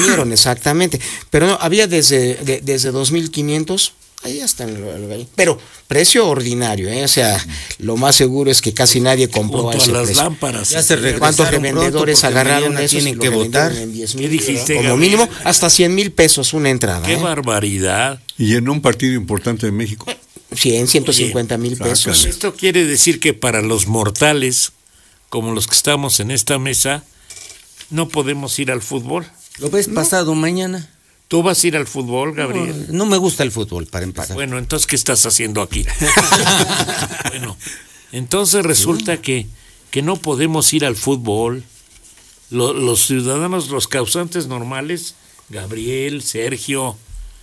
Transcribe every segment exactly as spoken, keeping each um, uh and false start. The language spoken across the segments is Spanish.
comieron, exactamente. Pero no, había desde, de, desde dos mil quinientos, ahí hasta en el, pero precio ordinario, ¿eh? O sea, lo más seguro es que casi nadie compró a Junto ese a las precio. lámparas. Ya se regresaron. ¿Cuántos revendedores agarraron eso? Tienen que votar. ¿Qué dijiste, Como Gabriel? mínimo hasta cien mil pesos una entrada. ¡Qué ¿eh? barbaridad! Y en un partido importante de México. cien, ciento cincuenta mil sácale. pesos. Esto quiere decir que para los mortales, como los que estamos en esta mesa, no podemos ir al fútbol. Lo ves pasado mañana. ¿Tú vas a ir al fútbol, Gabriel? No, no me gusta el fútbol, para empezar. Bueno, entonces, ¿qué estás haciendo aquí? Bueno, entonces resulta que, que no podemos ir al fútbol. Lo- los ciudadanos, los causantes normales, Gabriel, Sergio,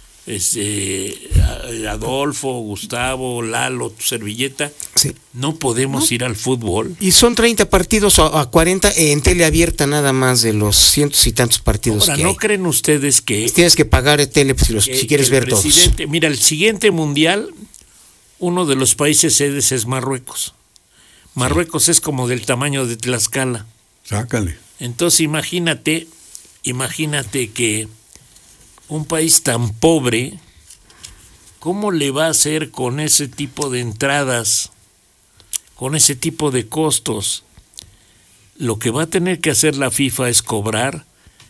este, Adolfo, Gustavo, Lalo, tu servilleta, Sí. no podemos ir al fútbol. Y son treinta partidos a, a cuarenta en tele abierta nada más de los cientos y tantos partidos Ahora, que ¿no hay. creen ustedes que, Tienes que pagar tele pues, si, los- que- si quieres que el ver todos. presidente- Mira, el siguiente mundial, uno de los países sedes es Marruecos. Marruecos es como del tamaño de Tlaxcala. Sácale. Entonces imagínate, imagínate que un país tan pobre, ¿cómo le va a hacer con ese tipo de entradas, con ese tipo de costos? Lo que va a tener que hacer la FIFA es cobrar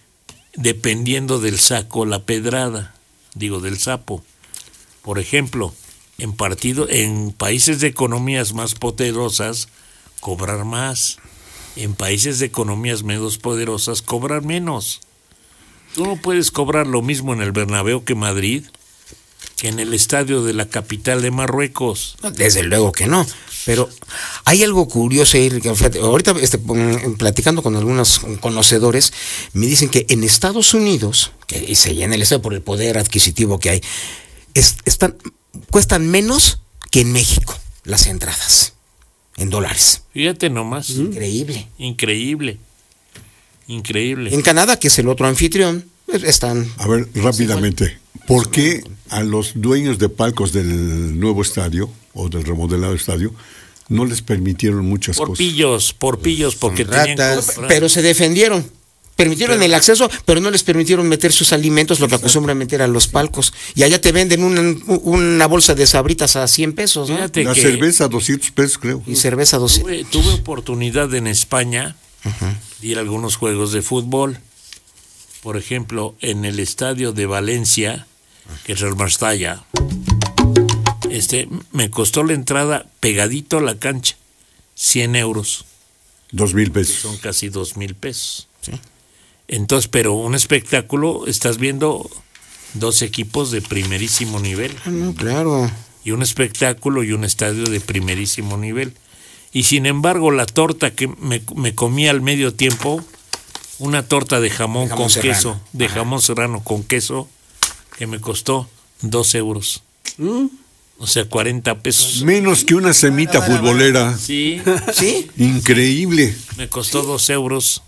dependiendo del saco la pedrada, digo del sapo. Por ejemplo, en partido, en países de economías más poderosas, cobrar más. En países de economías menos poderosas, cobrar menos. Tú no puedes cobrar lo mismo en el Bernabéu que Madrid, que en el estadio de la capital de Marruecos. Desde luego que no, pero hay algo curioso ahí, que, fíjate, ahorita este, mm, platicando con algunos conocedores, me dicen que en Estados Unidos, que y se llena el estadio por el poder adquisitivo que hay, es- están, cuestan menos que en México las entradas, en dólares. Fíjate nomás. Increíble. Increíble. Increíble. En Canadá, que es el otro anfitrión, pues, están... A ver, rápidamente. ¿Por qué a los dueños de palcos del nuevo estadio o del remodelado estadio no les permitieron muchas Por cosas? pillos, por pillos, porque Son tenían que ratas. comprar. Pero se defendieron. Permitieron Pero- el acceso, pero no les permitieron meter sus alimentos, lo que acostumbran meter a los palcos. Y allá te venden una, una bolsa de sabritas a cien pesos, ¿no? Fíjate La que cerveza, doscientos pesos, creo. Y cerveza doce. tuve, tuve oportunidad en España de ir a algunos juegos de fútbol. Por ejemplo, en el estadio de Valencia, que es el Mestalla, este, me costó la entrada pegadito a la cancha, cien euros. Dos mil pesos. Son casi dos mil pesos. Sí. Entonces, pero un espectáculo, estás viendo dos equipos de primerísimo nivel. Ah, no, claro. Y un espectáculo y un estadio de primerísimo nivel. Y sin embargo, la torta que me, me comí al medio tiempo, una torta de jamón, De jamón con serrano. queso, de Ajá. jamón serrano con queso, que me costó dos euros. O sea, cuarenta pesos. Menos que una semita futbolera. Sí, ¿Sí? Increíble. me costó dos euros.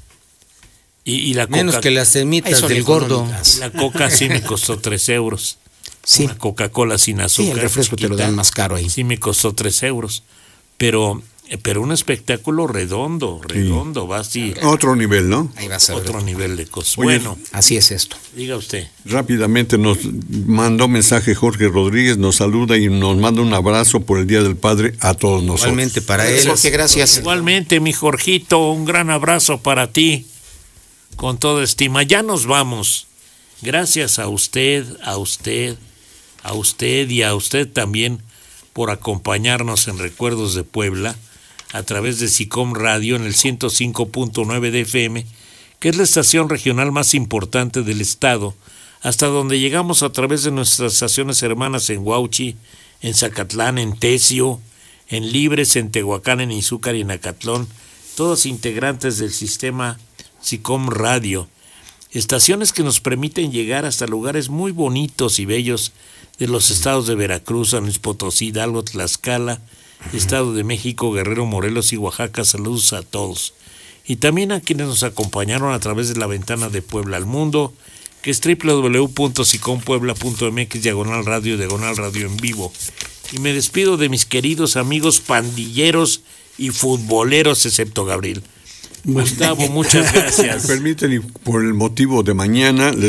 Y, y la Menos coca, que las Ahí semitas son del gordo. económicas. la coca sí me costó tres euros. Sí. Una Coca-Cola sin azúcar. Sí, el refresco te lo chiquita, dan más caro ahí. Sí me costó tres euros. Pero, pero un espectáculo redondo, redondo, va así, Otro nivel, ¿no? Ahí vas a ver. otro nivel de cosas. Oye, Bueno, Así es esto. diga usted. Rápidamente nos mandó mensaje Jorge Rodríguez, nos saluda y nos manda un abrazo por el Día del Padre a todos nosotros. Igualmente para él. Jorge, gracias. Igualmente, mi Jorgito, un gran abrazo para ti, con toda estima. Ya nos vamos. Gracias a usted, a usted, a usted y a usted también por acompañarnos en Recuerdos de Puebla a través de SICOM Radio en el ciento cinco punto nueve de F M, que es la estación regional más importante del estado, hasta donde llegamos a través de nuestras estaciones hermanas en Huauchi, en Zacatlán, en Tesio, en Libres, en Tehuacán, en Izúcar y en Acatlón, todas integrantes del sistema SICOM Radio. Estaciones que nos permiten llegar hasta lugares muy bonitos y bellos de los estados de Veracruz, San Luis Potosí, Hidalgo, Tlaxcala, Estado de México, Guerrero, Morelos y Oaxaca. Saludos a todos. Y también a quienes nos acompañaron a través de la ventana de Puebla al Mundo, que es doble u doble u doble u punto sicom puebla punto m x diagonal radio, diagonal radio en vivo. Y me despido de mis queridos amigos pandilleros y futboleros, excepto Gabriel. Gustavo, muchas gracias. Permiten, y por el motivo de mañana, les